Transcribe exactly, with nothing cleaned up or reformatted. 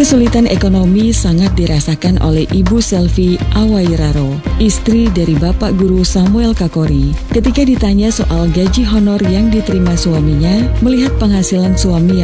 Kesulitan ekonomi sangat dirasakan oleh Ibu Selvi Awairaro, istri dari Bapak Guru Samuel Kakori. Ketika ditanya soal gaji honor yang diterima suaminya, melihat penghasilan suami